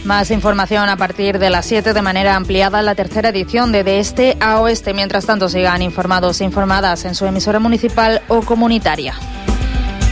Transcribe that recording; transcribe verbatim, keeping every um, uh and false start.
Más información a partir de las siete de manera ampliada en la tercera edición de De Este a Oeste. Mientras tanto, sigan informados e informadas en su emisora municipal o comunitaria.